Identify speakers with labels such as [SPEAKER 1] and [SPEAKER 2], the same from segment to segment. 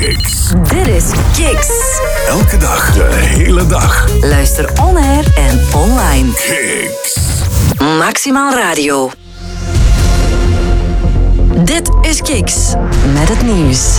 [SPEAKER 1] Kicks.
[SPEAKER 2] Dit is Kicks.
[SPEAKER 1] Elke dag, de hele dag.
[SPEAKER 2] Luister on-air en online.
[SPEAKER 1] Kicks.
[SPEAKER 2] Maximaal Radio. Dit is Kicks. Met het nieuws.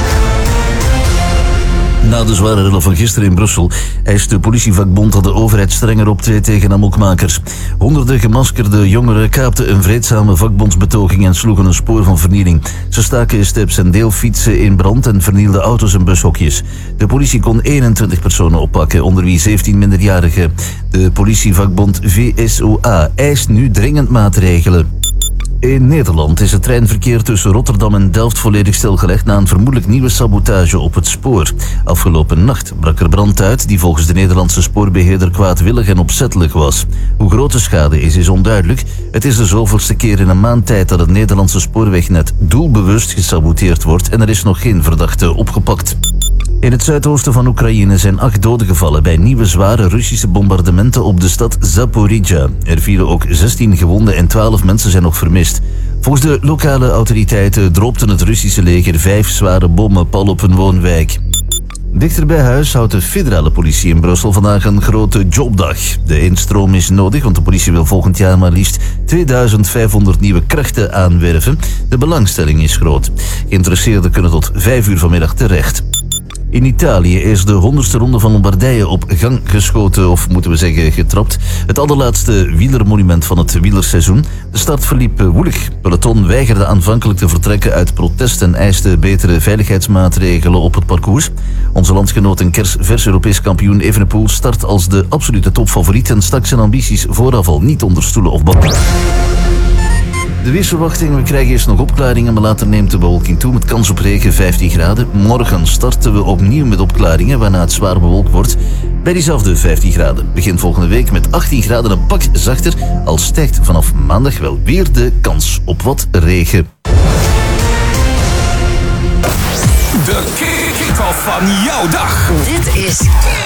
[SPEAKER 3] Na de zware rellen van gisteren in Brussel eist de politievakbond dat de overheid strenger optreedt tegen amokmakers. Honderden gemaskerde jongeren kaapten een vreedzame vakbondsbetoging en sloegen een spoor van vernieling. Ze staken steps en deelfietsen in brand en vernielden auto's en bushokjes. De politie kon 21 personen oppakken, onder wie 17 minderjarigen. De politievakbond VSOA eist nu dringend maatregelen. In Nederland is het treinverkeer tussen Rotterdam en Delft volledig stilgelegd na een vermoedelijk nieuwe sabotage op het spoor. Afgelopen nacht brak er brand uit die volgens de Nederlandse spoorbeheerder kwaadwillig en opzettelijk was. Hoe groot de schade is onduidelijk. Het is de zoveelste keer in een maand tijd dat het Nederlandse spoorwegnet doelbewust gesaboteerd wordt en er is nog geen verdachte opgepakt. In het zuidoosten van Oekraïne zijn 8 doden gevallen bij nieuwe zware Russische bombardementen op de stad Zaporizhzhia. Er vielen ook 16 gewonden en 12 mensen zijn nog vermist. Volgens de lokale autoriteiten droopte het Russische leger 5 zware bommen pal op een woonwijk. Dichter bij huis houdt de federale politie in Brussel vandaag een grote jobdag. De instroom is nodig, want de politie wil volgend jaar maar liefst 2500 nieuwe krachten aanwerven. De belangstelling is groot. Geïnteresseerden kunnen tot 5 uur vanmiddag terecht. In Italië is de 100ste ronde van Lombardije op gang geschoten, of moeten we zeggen getrapt. Het allerlaatste wielermonument van het wielerseizoen. De start verliep woelig. Peloton weigerde aanvankelijk te vertrekken uit protest en eiste betere veiligheidsmaatregelen op het parcours. Onze landgenoot en kersvers Europees kampioen Evenepoel start als de absolute topfavoriet en stak zijn ambities vooraf al niet onder stoelen of banken. De weersverwachting, we krijgen eerst nog opklaringen, maar later neemt de bewolking toe met kans op regen 15 graden. Morgen starten we opnieuw met opklaringen, waarna het zwaar bewolkt wordt bij diezelfde 15 graden. Begin volgende week met 18 graden een pak zachter, al stijgt vanaf maandag wel weer de kans op wat regen.
[SPEAKER 1] De kick-off van jouw dag.
[SPEAKER 2] Dit is